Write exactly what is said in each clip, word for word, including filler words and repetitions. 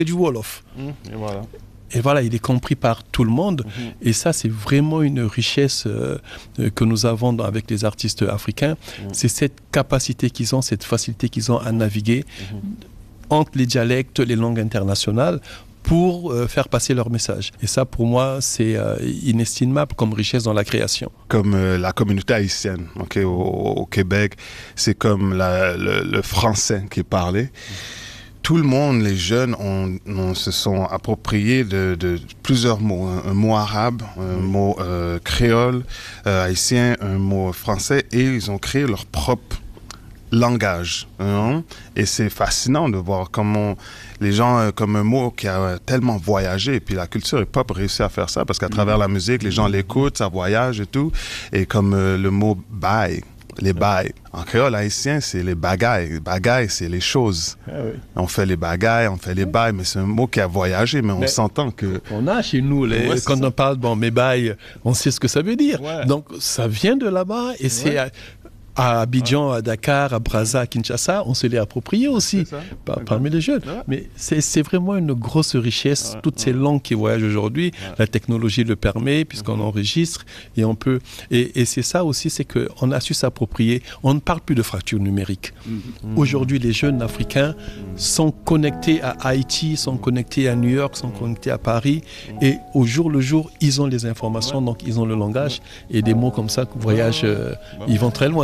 du Wolof. Mmh, et voilà. Et voilà, il est compris par tout le monde. Mmh. Et ça, c'est vraiment une richesse euh, que nous avons dans, avec les artistes africains. Mmh. C'est cette capacité qu'ils ont, cette facilité qu'ils ont à naviguer mmh. entre les dialectes, les langues internationales, pour euh, faire passer leur message. Et ça, pour moi, c'est euh, inestimable comme richesse dans la création. Comme euh, la communauté haïtienne okay, au, au Québec, c'est comme la, le, le français qui est parlé. Mmh. Tout le monde, les jeunes, on, on se sont appropriés de, de plusieurs mots. Un, un mot arabe, un mmh. mot euh, créole, euh, haïtien, un mot français, et ils ont créé leur propre langage. Hein? Et c'est fascinant de voir comment les gens, euh, comme un mot qui a tellement voyagé, et puis la culture hip-hop réussit à faire ça, parce qu'à travers la musique, les gens l'écoutent, ça voyage et tout. Et comme euh, le mot « bail », les bails. En créole haïtien, c'est les bagailles. Bagailles, c'est les choses. Ah oui. On fait les bagailles, on fait les bails, mais c'est un mot qui a voyagé, mais on mais s'entend que... On a chez nous, les, ouais, quand ça. On parle, bon, mes bails, on sait ce que ça veut dire. Ouais. Donc, ça vient de là-bas et ouais. c'est... À, à Abidjan, ouais. à Dakar, à Brazza, à Kinshasa, on se l'est approprié aussi par, parmi les jeunes. Ouais. Mais c'est vraiment une grosse richesse, ouais. toutes ouais. ces langues qui voyagent aujourd'hui. Ouais. La technologie le permet puisqu'on mmh. enregistre et on peut... Et, et c'est ça aussi, c'est qu'on a su s'approprier. On ne parle plus de fracture numérique. Mmh. Aujourd'hui, les jeunes africains mmh. sont connectés à Haïti, sont connectés à New York, sont connectés à Paris. Mmh. Et au jour le jour, ils ont les informations, ouais. donc ils ont le langage. Ouais. Et des mots comme ça, voyagent, euh, ouais. ils vont très loin.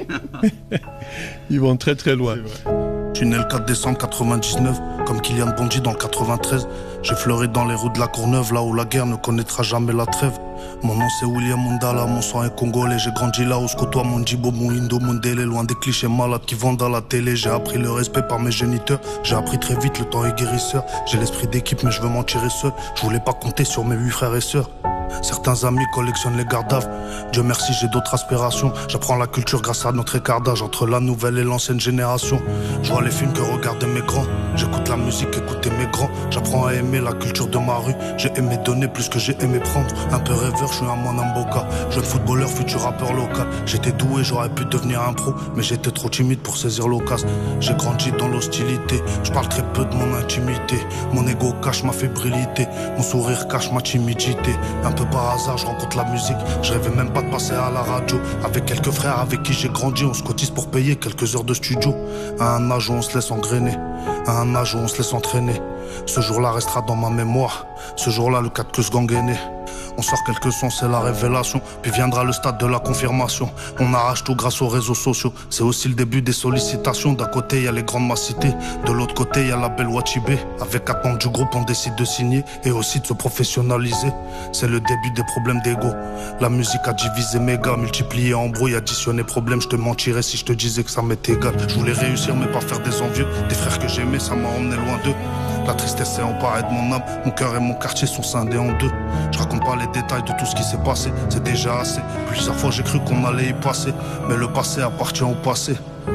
Ils vont très très loin. Je suis né le quatre décembre quatre-vingt-dix-neuf, comme Kylian Bondy dans le quatre-vingt-treize. J'ai fleuré dans les rues de la Courneuve, là où la guerre ne connaîtra jamais la trêve. Mon nom c'est William Mundala, mon sang est congolais. J'ai grandi là où je côtoie mon Djibo, mon Indo, mon Délé, loin des clichés malades qui vendent à la télé. J'ai appris le respect par mes géniteurs, j'ai appris très vite, le temps est guérisseur. J'ai l'esprit d'équipe mais je veux m'en tirer seul. Je voulais pas compter sur mes huit frères et sœurs. Certains amis collectionnent les gardaves. Dieu merci, j'ai d'autres aspirations. J'apprends la culture grâce à notre écart d'âge entre la nouvelle et l'ancienne génération. Je vois les films que regardaient mes grands. J'écoute la musique, écouter mes grands. J'apprends à aimer la culture de ma rue. J'ai aimé donner plus que j'ai aimé prendre. Un peu rêveur, je suis un Mwanamboka. Jeune footballeur, futur rappeur local. J'étais doué, j'aurais pu devenir un pro, mais j'étais trop timide pour saisir l'occasion. J'ai grandi dans l'hostilité. Je parle très peu de mon intimité. Mon ego cache ma fébrilité. Mon sourire cache ma timidité. Un peu par hasard, je rencontre la musique. Je rêvais même pas de passer à la radio. Avec quelques frères avec qui j'ai grandi, on se cotise pour payer quelques heures de studio. À un âge où on se laisse engrainer, à un âge où on se laisse entraîner. Ce jour-là restera dans ma mémoire. Ce jour-là, le quatre que ce gang est né. On sort quelques sons, c'est la révélation. Puis viendra le stade de la confirmation. On arrache tout grâce aux réseaux sociaux. C'est aussi le début des sollicitations. D'un côté, il y a les grandes massités. De l'autre côté, il y a la belle Wachibé. Avec quatre membres du groupe, on décide de signer et aussi de se professionnaliser. C'est le début des problèmes d'ego. La musique a divisé méga, multiplié embrouille, additionné problème. Je te mentirais si je te disais que ça m'est égal. Je voulais réussir mais pas faire des envieux. Des frères que j'aimais, ça m'a emmené loin d'eux. La tristesse s'est emparée de mon âme. Mon cœur et mon quartier sont scindés en deux. Je raconte pas les détails de tout ce qui s'est passé, c'est déjà assez. Plusieurs fois j'ai cru qu'on allait y passer, mais le passé appartient au passé.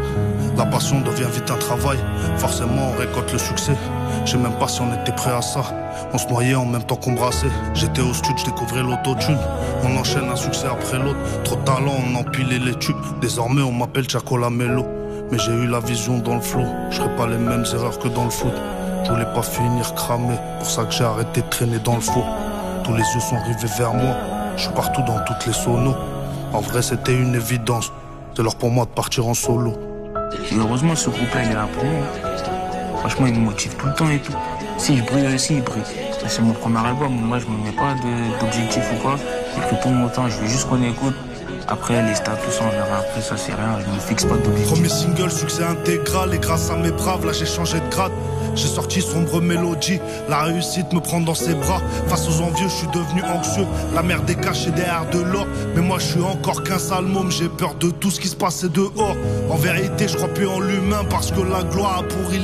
La passion devient vite un travail, forcément on récolte le succès. Je sais même pas si on était prêt à ça. On se noyait en même temps qu'on brassait. J'étais au studio, je découvrais l'autotune. On enchaîne un succès après l'autre. Trop de talent, on empilait les tubes. Désormais on m'appelle Chaco Lamelo. Mais j'ai eu la vision dans le flow. Je ferai pas les mêmes erreurs que dans le foot. Je voulais pas finir cramé, pour ça que j'ai arrêté de traîner dans le faux. Tous les yeux sont rivés vers moi, je suis partout dans toutes les sonos. En vrai c'était une évidence, c'est l'heure pour moi de partir en solo. Heureusement ce groupe-là il est là pour moi. Franchement il me motive tout le temps et tout. Si je brille aussi, il brille. C'est mon premier album, moi je me mets pas d'objectif ou quoi. J'écris tout mon temps, je veux juste qu'on écoute. Après les stats, tout ça, on verra après, ça c'est rien, je me fixe pas d'objectif. Premier single, succès intégral, et grâce à mes braves, là j'ai changé de grade. J'ai sorti sombre mélodie, la réussite me prend dans ses bras. Face aux envieux, je suis devenu anxieux. La merde est cachée derrière de l'or. Mais moi je suis encore qu'un sale môme, j'ai peur de tout ce qui se passait dehors. En vérité, je crois plus en l'humain parce que la gloire a pourri